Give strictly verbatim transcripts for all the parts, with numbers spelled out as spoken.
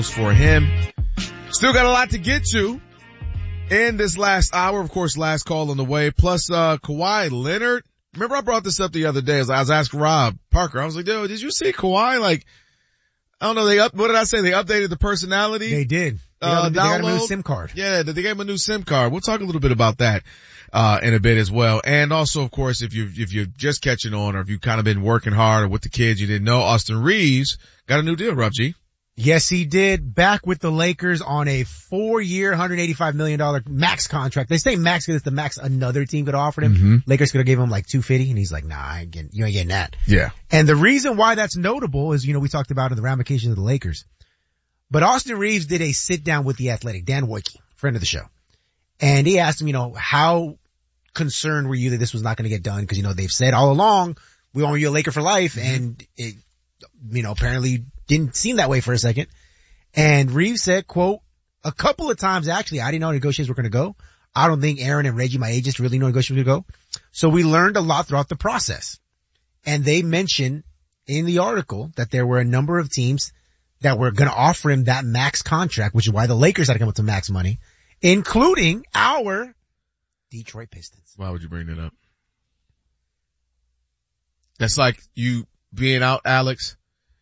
for him. Still got a lot to get to in this last hour. Of course, last call on the way. Plus, uh, Kawhi Leonard. Remember I brought this up the other day as I was asking Rob Parker. I was like, yo, did you see Kawhi? Like, I don't know. They up, what did I say? They updated the personality. They did. They Uh, got, they got him a new download. SIM card. Yeah, they gave him a new SIM card. We'll talk a little bit about that, uh, in a bit as well. And also, of course, if you, if you're just catching on or if you've kind of been working hard or with the kids, you didn't know, Austin Reeves got a new deal, Rob G. Yes, he did. Back with the Lakers on a four-year, one hundred eighty-five million dollars max contract. They say max because it's the max another team could have offered him. Mm-hmm. Lakers could have gave him like two hundred fifty, and he's like, nah, I ain't getting, you ain't getting that. Yeah. And the reason why that's notable is, you know, we talked about in the ramifications of the Lakers. But Austin Reeves did a sit-down with The Athletic, Dan Wojcicki, friend of the show. And he asked him, you know, how concerned were you that this was not going to get done? Because, you know, they've said all along, we want you a Laker for life, mm-hmm. and it, you know, apparently didn't seem that way for a second. And Reeves said, quote, a couple of times actually, I didn't know how negotiations were going to go. I don't think Aaron and Reggie, my agents, really know how negotiations were going to go. So we learned a lot throughout the process. And they mentioned in the article that there were a number of teams that were going to offer him that max contract, which is why the Lakers had to come up to max money, including our Detroit Pistons. Why would you bring that up? That's like you being out, Alex,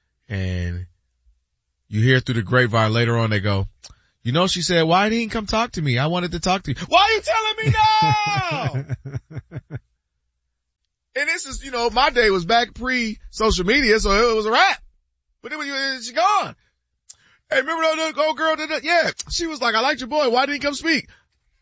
and you hear through the grapevine later on they go, you know, she said, why didn't you come talk to me? I wanted to talk to you. Why are you telling me no? And this is, you know, my day was back pre-social media, so it was a wrap. But then she gone. Hey, remember that old girl did that? Yeah. She was like, I liked your boy. Why didn't he come speak?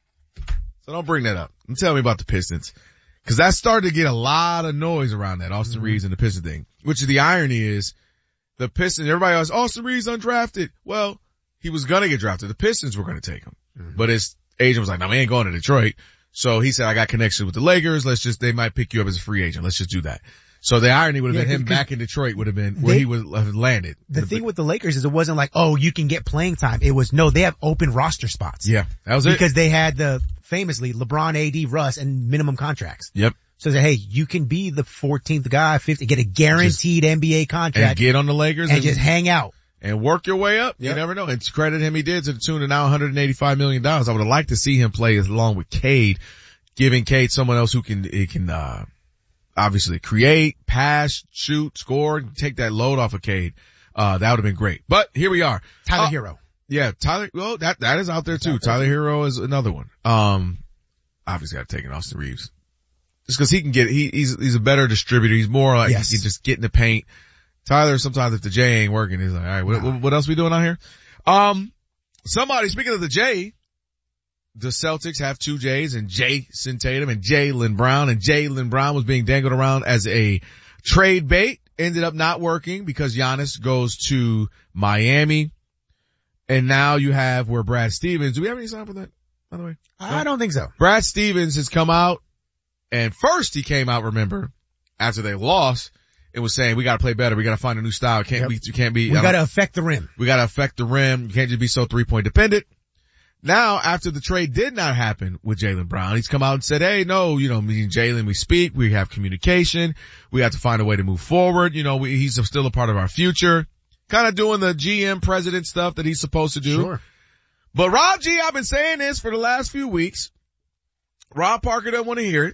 So don't bring that up. And tell me about the Pistons. Cause that started to get a lot of noise around that, Austin mm-hmm. Reeves and the Piston thing. Which the irony is, the Pistons, everybody else, Austin Reeves undrafted. Well, he was gonna get drafted. The Pistons were gonna take him. Mm-hmm. But his agent was like, no, we ain't going to Detroit. So he said, I got connections with the Lakers. Let's just, they might pick you up as a free agent. Let's just do that. So the irony would have yeah, been him back in Detroit would have been where they, he would have landed. The thing with the Lakers is it wasn't like, oh, you can get playing time. It was, no, they have open roster spots. Yeah, that was because it. Because they had the, famously, LeBron, A D, Russ, and minimum contracts. Yep. So they say, hey, you can be the fourteenth guy, fifty, get a guaranteed just, N B A contract. And get on the Lakers. And, and just hang out. And work your way up. Yep. You never know. And to credit him, he did to the tune of now one hundred eighty-five million dollars. I would have liked to see him play along with Cade, giving Cade someone else who can, he can, uh, obviously create, pass, shoot, score, take that load off of Cade. Uh, that would have been great. But here we are. Tyler uh, Hero. Yeah, Tyler, well, that, that is out there too. Out there Tyler too. Hero is another one. Um, obviously I've taken Austin Reeves. Just cause he can get, he, he's, he's a better distributor. He's more like, yes. He can just get in the paint. Tyler, sometimes if the J ain't working, he's like, all right, what, nah. what else we doing out here? Um, somebody, speaking of the J, the Celtics have two J's, and Jason Tatum and Jaylen Brown, and Jaylen Brown was being dangled around as a trade bait. Ended up not working because Giannis goes to Miami. And now you have where Brad Stevens, do we have any sign for that, by the way? I don't think so. Brad Stevens has come out, and first he came out, remember, after they lost, and was saying, we gotta play better, we gotta find a new style, can't yep. be, you can't be, we gotta affect the rim. We gotta affect the rim, you can't just be so three-point dependent. Now, after the trade did not happen with Jaylen Brown, he's come out and said, hey, no, you know, me and Jaylen, we speak, we have communication, we have to find a way to move forward, you know, we, he's still a part of our future. Kind of doing the G M president stuff that he's supposed to do. Sure. But Rob G, I've been saying this for the last few weeks. Rob Parker doesn't want to hear it.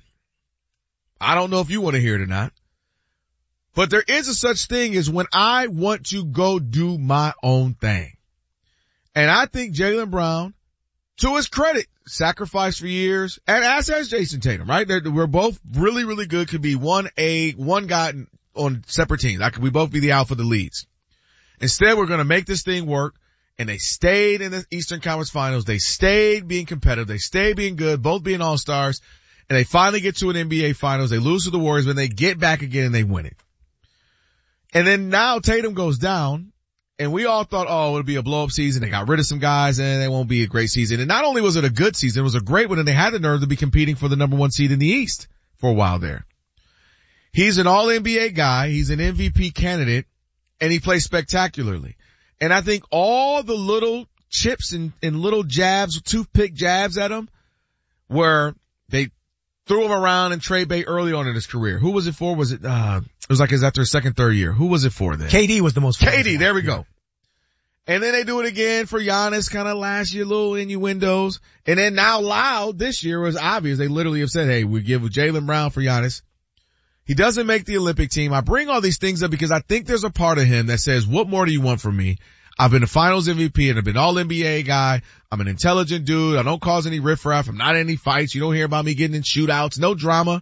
I don't know if you want to hear it or not. But there is a such thing as when I want to go do my own thing. And I think Jaylen Brown, to his credit, sacrificed for years, and as has Jason Tatum, right? They're, we're both really, really good. Could be one A, one guy on separate teams. I could, we both be the alpha, the leads. Instead, we're going to make this thing work, and they stayed in the Eastern Conference Finals. They stayed being competitive. They stayed being good, both being all-stars, and they finally get to an N B A Finals. They lose to the Warriors, but they get back again and they win it. And then now Tatum goes down, and we all thought, oh, it'll be a blow-up season. They got rid of some guys, and it won't be a great season. And not only was it a good season, it was a great one, and they had the nerve to be competing for the number one seed in the East for a while there. He's an all-N B A guy. He's an M V P candidate. And he plays spectacularly. And I think all the little chips and, and little jabs, toothpick jabs at him, where they threw him around and trade bait early on in his career. Who was it for? Was it, uh, it was like his after his second, third year. Who was it for then? K D was the most. K D, there we go. And then they do it again for Giannis, kind of last year, little innuendos. And then now loud this year was obvious. They literally have said, hey, we give Jaylen Brown for Giannis. He doesn't make the Olympic team. I bring all these things up because I think there's a part of him that says, what more do you want from me? I've been a finals M V P and I've been all N B A guy. I'm an intelligent dude. I don't cause any riffraff. I'm not in any fights. You don't hear about me getting in shootouts. No drama.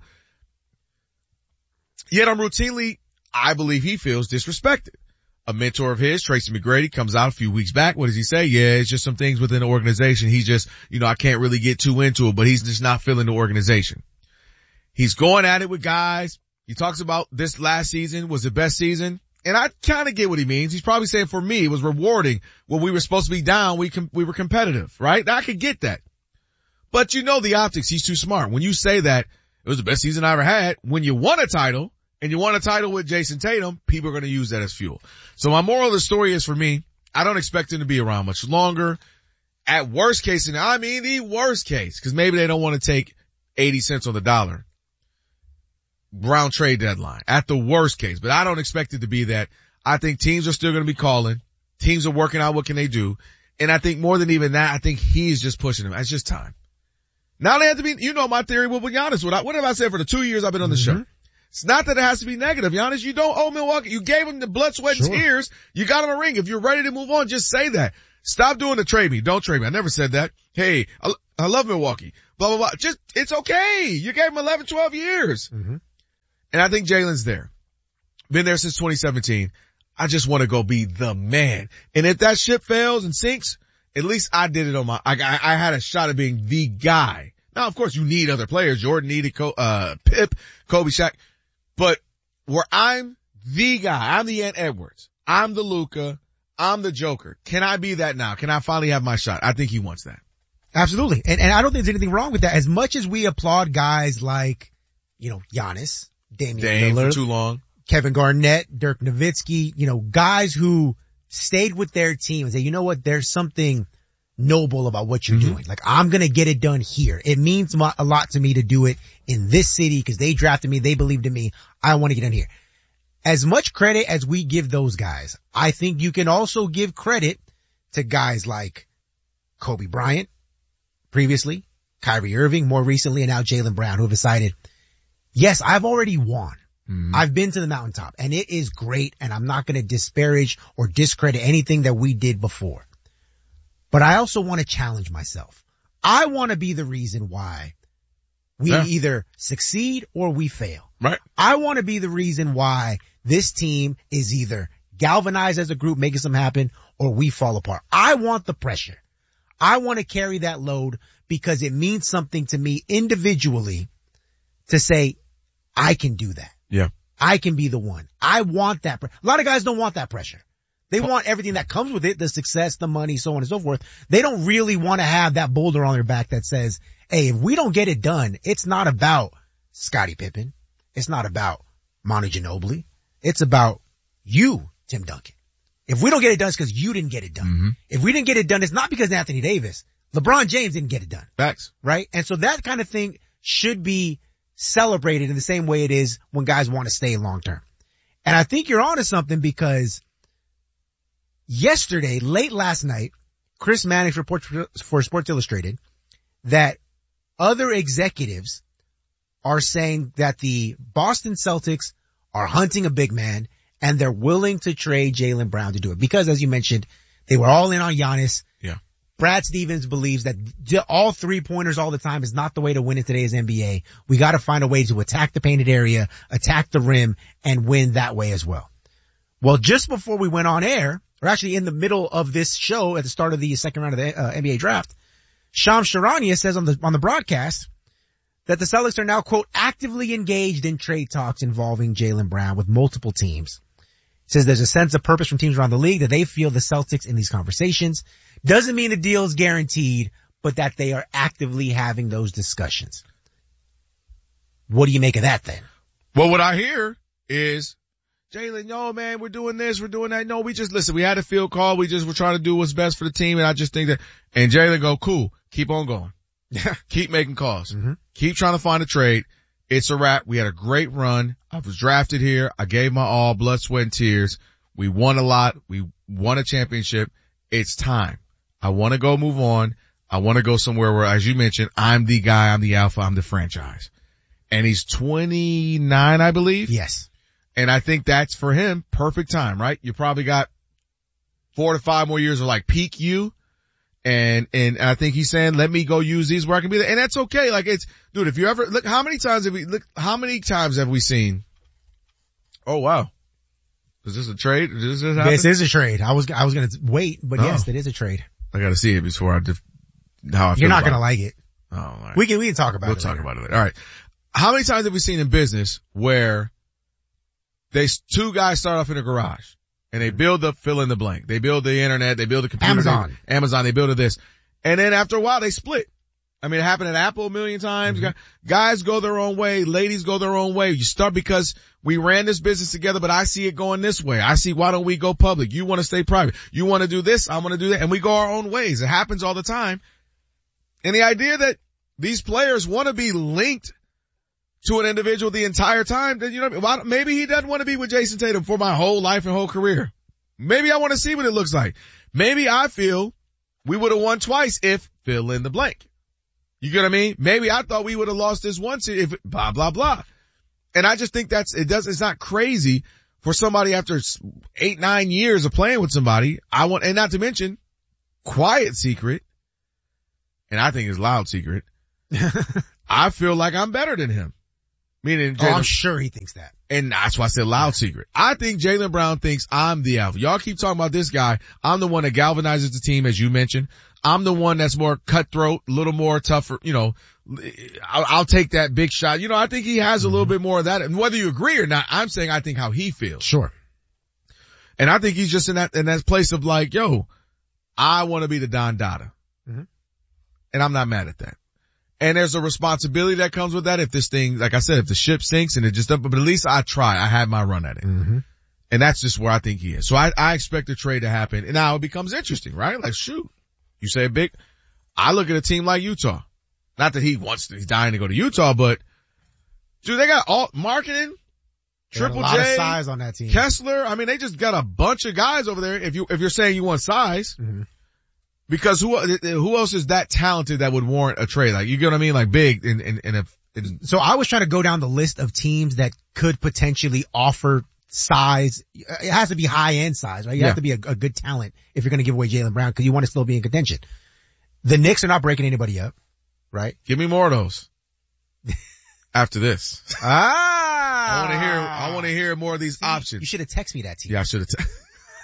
Yet I'm routinely, I believe he feels disrespected. A mentor of his, Tracy McGrady, comes out a few weeks back. What does he say? Yeah, it's just some things within the organization. He's just, you know, I can't really get too into it, but he's just not feeling the organization. He's going at it with guys. He talks about this last season was the best season. And I kind of get what he means. He's probably saying for me, it was rewarding. When we were supposed to be down, we com- we were competitive, right? I could get that. But you know the optics. He's too smart. When you say that it was the best season I ever had, when you won a title, and you won a title with Jason Tatum, people are going to use that as fuel. So my moral of the story is for me, I don't expect him to be around much longer. At worst case, and I mean the worst case, because maybe they don't want to take eighty cents on the dollar. Brown trade deadline. At the worst case, but I don't expect it to be that. I think teams are still going to be calling. Teams are working out what can they do. And I think more than even that, I think he's just pushing them. It's just time. Now they have to be, you know my theory with Giannis. What, I, what have I said for the two years I've been on the mm-hmm. show? It's not that it has to be negative, Giannis. You don't owe Milwaukee. You gave him the blood, sweat, and sure. tears. You got him a ring. If you're ready to move on, just say that. Stop doing the trade me. Don't trade me. I never said that. Hey, I, I love Milwaukee. Blah, blah, blah. Just, it's okay. You gave him eleven, twelve years. Mm-hmm. And I think Jaylen's there. Been there since twenty seventeen. I just want to go be the man. And if that ship fails and sinks, at least I did it on my, I, I, I had a shot at being the guy. Now, of course, you need other players. Jordan needed, uh, Pip, Kobe, Shaq. But where I'm the guy, I'm the Ant Edwards, I'm the Luka, I'm the Joker. Can I be that now? Can I finally have my shot? I think he wants that. Absolutely. And, and I don't think there's anything wrong with that. As much as we applaud guys like, you know, Giannis, Damian Dame Lillard, for too long, Kevin Garnett, Dirk Nowitzki, you know, guys who stayed with their team and say, you know what, there's something noble about what you're mm-hmm. doing. Like, I'm going to get it done here. It means a lot to me to do it in this city because they drafted me. They believed in me. I want to get in here. As much credit as we give those guys, I think you can also give credit to guys like Kobe Bryant previously, Kyrie Irving more recently, and now Jaylen Brown, who have decided, yes, I've already won. Mm-hmm. I've been to the mountaintop and it is great. And I'm not going to disparage or discredit anything that we did before. But I also want to challenge myself. I want to be the reason why we yeah. either succeed or we fail. Right. I want to be the reason why this team is either galvanized as a group, making something happen, or we fall apart. I want the pressure. I want to carry that load because it means something to me individually to say, I can do that. Yeah. I can be the one. I want that. Pre- a lot of guys don't want that pressure. They want everything that comes with it, the success, the money, so on and so forth. They don't really want to have that boulder on their back that says, hey, if we don't get it done, it's not about Scottie Pippen. It's not about Manu Ginobili. It's about you, Tim Duncan. If we don't get it done, it's because you didn't get it done. Mm-hmm. If we didn't get it done, it's not because Anthony Davis. LeBron James didn't get it done. Facts. Right? And so that kind of thing should be celebrated in the same way it is when guys want to stay long term. And I think you're onto something because yesterday, late last night, Chris Mannix reports for Sports Illustrated that other executives are saying that the Boston Celtics are hunting a big man and they're willing to trade Jaylen Brown to do it. Because as you mentioned, they were all in on Giannis. Yeah. Brad Stevens believes that all three pointers all the time is not the way to win in today's N B A. We got to find a way to attack the painted area, attack the rim, and win that way as well. Well, just before we went on air, or actually in the middle of this show at the start of the second round of the uh, N B A draft, Shams Charania says on the on the broadcast that the Celtics are now, quote, actively engaged in trade talks involving Jaylen Brown with multiple teams. He says there's a sense of purpose from teams around the league that they feel the Celtics in these conversations. Doesn't mean the deal is guaranteed, but that they are actively having those discussions. What do you make of that then? Well, what I hear is, Jaylen, no, man, we're doing this, we're doing that. No, we just, listen, we had a field call. We just were trying to do what's best for the team. And I just think that, and Jaylen go, cool, keep on going. Keep making calls. Mm-hmm. Keep trying to find a trade. It's a wrap. We had a great run. I was drafted here. I gave my all, blood, sweat, and tears. We won a lot. We won a championship. it's time. I want to go move on. I want to go somewhere where, as you mentioned, I'm the guy, I'm the alpha, I'm the franchise. And he's twenty-nine, I believe. Yes. And I think that's for him perfect time, right? You probably got four to five more years of like peak you. And, and I think he's saying, let me go use these where I can be there. And that's okay. Like it's, dude, if you ever, look, how many times have we, look, how many times have we seen, oh wow. Is this a trade? Does this happen? This is a trade. I was, I was going to wait, but oh. yes, it is a trade. I got to see it before I, def- how I feel You're not going to to like it. Oh, all right. We can, we can talk about we'll it. We'll talk later. about it later. All right. How many times have we seen in business where they, two guys start off in a garage and they build the fill in the blank. They build the internet. They build the computer. Amazon. They, Amazon. They build this. And then after a while they split. I mean, it happened at Apple a million times. Mm-hmm. Guys go their own way. Ladies go their own way. You start because we ran this business together, but I see it going this way. I see, why don't we go public? You want to stay private. You want to do this. I want to do that. And we go our own ways. It happens all the time. And the idea that these players want to be linked to an individual the entire time, then, you know, why, maybe he doesn't want to be with Jason Tatum for my whole life and whole career. Maybe I want to see what it looks like. Maybe I feel we would have won twice if fill in the blank. You get what I mean? Maybe I thought we would have lost this once if blah, blah, blah. And I just think that's, it does, it's not crazy for somebody after eight, nine years of playing with somebody. I want, and not to mention quiet secret. And I think it's loud secret. I feel like I'm better than him. Meaning, oh, I'm sure he thinks that. And that's why I said loud secret. I think Jaylen Brown thinks I'm the alpha. Y'all keep talking about this guy. I'm the one that galvanizes the team, as you mentioned. I'm the one that's more cutthroat, a little more tougher, you know, I'll, I'll take that big shot. You know, I think he has a little bit more of that. And whether you agree or not, I'm saying I think how he feels. Sure. And I think he's just in that, in that place of like, yo, I want to be the Don Dada. Mm-hmm. And I'm not mad at that. And there's a responsibility that comes with that. If this thing, like I said, if the ship sinks and it just, but at least I try. I had my run at it. Mm-hmm. And that's just where I think he is. So I, I expect the trade to happen. And now it becomes interesting, right? Like, shoot, you say big. I look at a team like Utah. Not that he wants to, he's dying to go to Utah, but dude, they got all marketing, Triple J, a lot of size on that team. Kessler. I mean, they just got a bunch of guys over there. If you, if you're saying you want size. Mm-hmm. Because who, who else is that talented that would warrant a trade? Like, you get what I mean? Like big in, in, in a, in, so I was trying to go down the list of teams that could potentially offer size. It has to be high end size, right? You yeah. have to be a, a good talent if you're going to give away Jaylen Brown because you want to still be in contention. The Knicks are not breaking anybody up, right? Give me more of those. After this. Ah! I want to hear, I want to hear more of these See, options. You should have texted me that team. Yeah, I should have texted.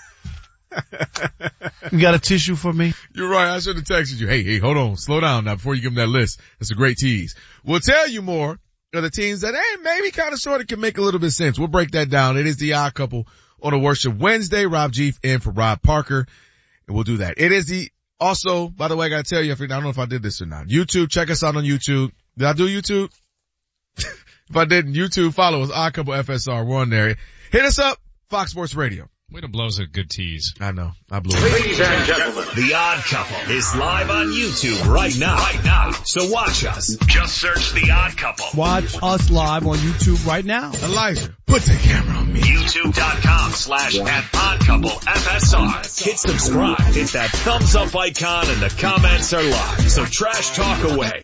You got a tissue for me? You're right. I should have texted you. Hey, hey, hold on. Slow down now before you give them that list. That's a great tease. We'll tell you more of the teams that, hey, maybe kind of sort of can make a little bit of sense. We'll break that down. It is the Odd Couple on a Worship Wednesday. Rob G in for Rob Parker. And we'll do that. It is the, also, by the way, I gotta tell you, I don't know if I did this or not. YouTube, check us out on YouTube. Did I do YouTube? If I didn't, YouTube, follow us, Odd Couple F S R. We're on there. Hit us up, Fox Sports Radio. Way to blow us a good tease. I know. I blew it. Ladies and gentlemen, The Odd Couple is live on YouTube right now. Right now. So watch us. Just search The Odd Couple. Watch us live on YouTube right now. Elijah, put the camera on me. YouTube.com slash at Odd Couple F S R. Hit subscribe. Hit that thumbs up icon and the comments are live. So trash talk away.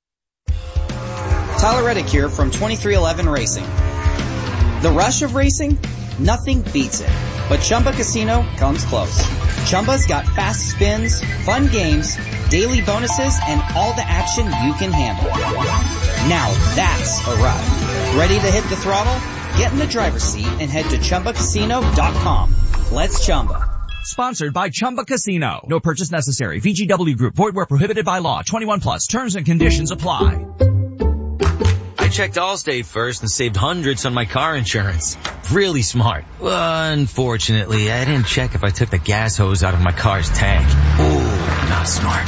Tyler Reddick here from twenty-three eleven Racing. The rush of racing? Nothing beats it. But Chumba Casino comes close. Chumba's got fast spins, fun games, daily bonuses, and all the action you can handle. Now that's a ride. Ready to hit the throttle? Get in the driver's seat and head to Chumba Casino dot com. Let's Chumba. Sponsored by Chumba Casino. No purchase necessary. V G W Group. Void where prohibited by law. twenty-one plus. Terms and conditions apply. I checked Allstate first and saved hundreds on my car insurance. Really smart. Uh, unfortunately, I didn't check if I took the gas hose out of my car's tank. Ooh, not smart.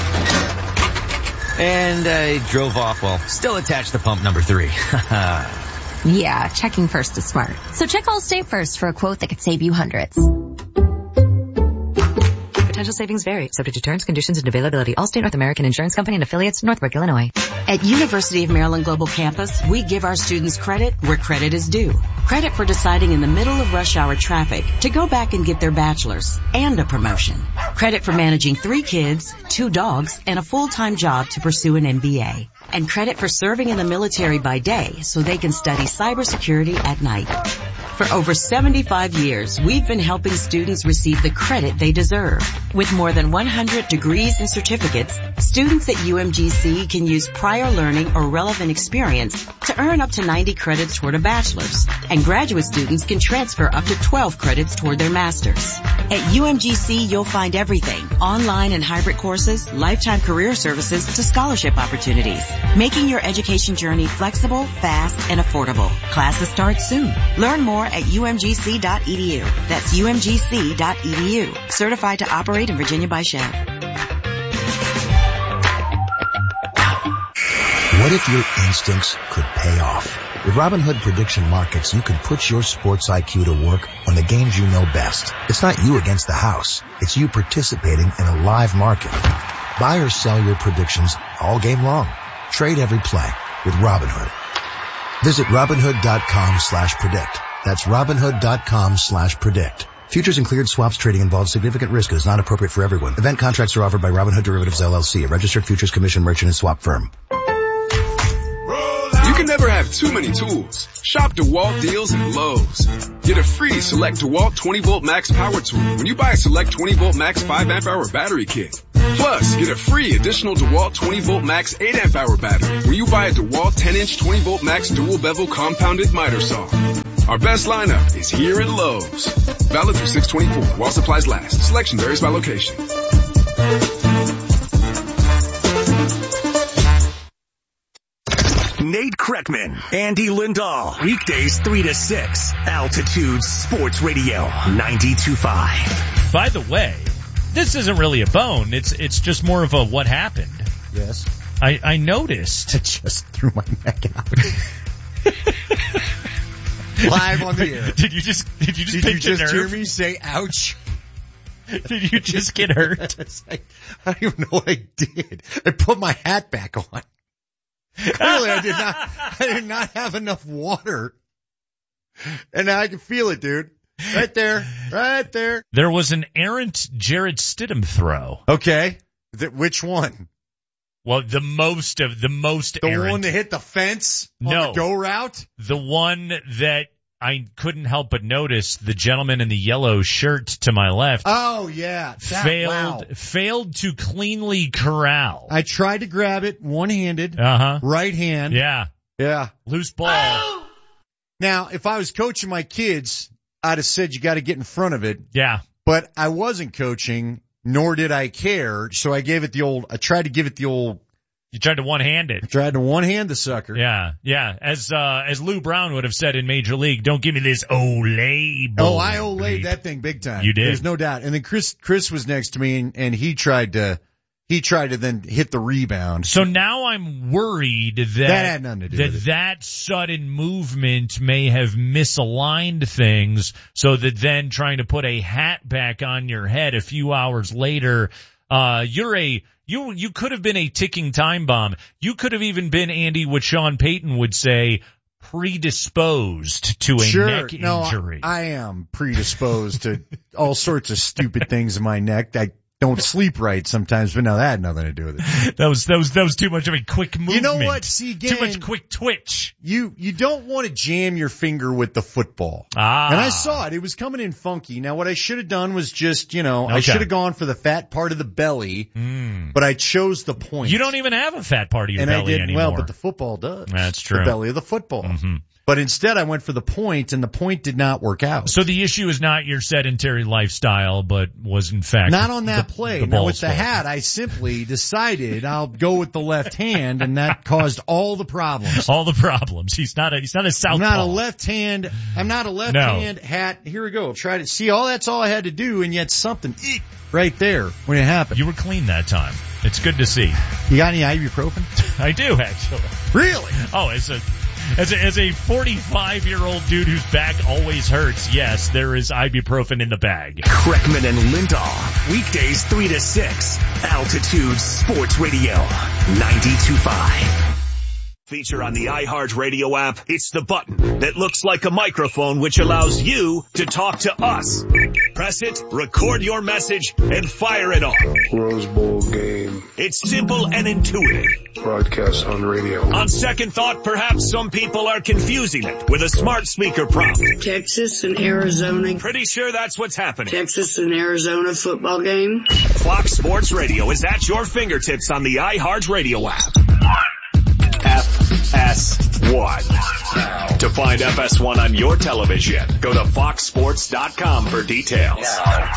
And I drove off while still attached to pump number three. Yeah, checking first is smart. So check Allstate first for a quote that could save you hundreds. Potential savings vary, subject to terms, conditions, and availability. Allstate North American Insurance Company and affiliates, Northbrook, Illinois. At University of Maryland Global Campus, we give our students credit where credit is due. Credit for deciding in the middle of rush hour traffic to go back and get their bachelor's and a promotion. Credit for managing three kids, two dogs, and a full-time job to pursue an M B A. And credit for serving in the military by day so they can study cybersecurity at night. For over seventy-five years, we've been helping students receive the credit they deserve. With more than one hundred degrees and certificates, students at U M G C can use prior learning or relevant experience to earn up to ninety credits toward a bachelor's. And graduate students can transfer up to twelve credits toward their master's. At U M G C, you'll find everything. Online and hybrid courses, lifetime career services to scholarship opportunities. Making your education journey flexible, fast, and affordable. Classes start soon. Learn more at U M G C dot E D U. That's U M G C dot E D U. Certified to operate in Virginia by Shell. What if your instincts could pay off? With Robinhood Prediction Markets, you can put your sports I Q to work on the games you know best. It's not you against the house. It's you participating in a live market. Buy or sell your predictions all game long. Trade every play with Robinhood. Visit Robinhood.com slash predict. That's Robinhood.com slash predict. Futures and cleared swaps trading involves significant risk and is not appropriate for everyone. Event contracts are offered by Robinhood Derivatives L L C, a registered futures commission merchant and swap firm. You can never have too many tools. Shop DeWalt deals at Lowe's. Get a free Select DeWalt twenty volt max power tool when you buy a Select twenty volt max five amp hour battery kit. Plus, get a free additional DeWalt twenty volt max eight amp hour battery when you buy a DeWalt ten inch twenty volt max dual bevel compounded miter saw. Our best lineup is here at Lowe's. Valid through six twenty-four while supplies last. Selection varies by location. Nate Kreckman, Andy Lindahl, weekdays three to six, Altitude Sports Radio, ninety-two point five. By the way, this isn't really a bone. It's it's just more of a what happened. Yes. I, I noticed. I just threw my neck out. Live on the air. Did you just did you just did pinch you just a nerve? hear me say ouch? Did you just get hurt? I, I don't even know what I did. I put my hat back on. Clearly I did not I did not have enough water. And now I can feel it, dude. Right there. Right there. There was an errant Jarrett Stidham throw. Okay. Th- which one? Well, the most of the most The errant. one that hit the fence on No. the go route? The one that I couldn't help but notice, the gentleman in the yellow shirt to my left Oh, yeah. That, failed wow. failed to cleanly corral. I tried to grab it one-handed, Uh-huh. right hand. Yeah. Yeah. Loose ball. Oh! Now, if I was coaching my kids, I'd have said you got to get in front of it. Yeah. But I wasn't coaching, nor did I care, so I gave it the old, I tried to give it the old, You tried to one-hand I it. tried to one-hand the sucker. Yeah, yeah. As uh as Lou Brown would have said in Major League, don't give me this Olay ball. Oh, I olayed that thing big time. You did. There's no doubt. And then Chris, Chris was next to me and, and he tried to, he tried to then hit the rebound. So now I'm worried that That had nothing to do that, with it. that sudden movement may have misaligned things, so that then trying to put a hat back on your head a few hours later, uh, you're a, you, you could have been a ticking time bomb. You could have even been, Andy, what Sean Payton would say, predisposed to a Sure. neck No, injury. I, I am predisposed to all sorts of stupid things in my neck. I don't sleep right sometimes, but no, that had nothing to do with it. that was, that was, that was too much of a quick movement. You know what? See, again, Too much quick twitch. You, you don't want to jam your finger with the football. Ah. And I saw it. It was coming in funky. Now what I should have done was just, you know, Okay. I should have gone for the fat part of the belly, Mm. but I chose the point. You don't even have a fat part of your and belly I didn't, anymore. well, but the football does. That's true. The belly of the football. Mm-hmm. But instead I went for the point and the point did not work out. So the issue is not your sedentary lifestyle, but was in fact Not on that the, play. The now ball's with the fault. hat, I simply decided I'll go with the left hand, and that caused all the problems. All the problems. He's not a he's not a southpaw. I'm not a left hand. I'm not a left No. hand hat. Here we go. Try to see. All that's all I had to do, and yet something eek, right there when it happened. You were clean that time. It's good to see. You got any ibuprofen? I do actually. Really? Oh, as a As a, as a forty-five-year-old dude whose back always hurts, yes, there is ibuprofen in the bag. Kreckman and Lindahl, weekdays three to six. Altitude Sports Radio, ninety-two point five. Feature on the iHeartRadio app, it's the button that looks like a microphone which allows you to talk to us. Press it, record your message, and fire it off. Rose Bowl game. It's simple and intuitive. Broadcast on radio. On second thought, perhaps some people are confusing it with a smart speaker prompt. Texas and Arizona. Pretty sure that's what's happening. Texas and Arizona football game. Fox Sports Radio is at your fingertips on the iHeartRadio app. F S one. To find F S one on your television, go to fox sports dot com for details.